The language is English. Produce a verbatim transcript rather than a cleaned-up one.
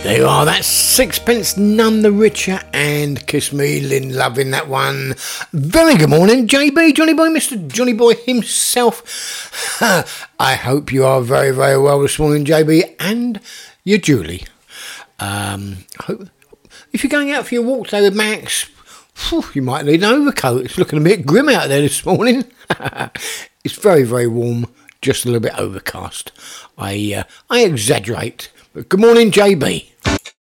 There you are, that's Sixpence None the Richer and Kiss Me Lynn, loving that one. Very good morning, J B, Johnny Boy, Mister Johnny Boy himself. I hope you are very, very well this morning, J B, and your Julie. Um, I hope if you're going out for your walk today with Max, whew, you might need an overcoat. It's looking a bit grim out there this morning. It's very, very warm, just a little bit overcast. I uh, I exaggerate. But good morning, J B.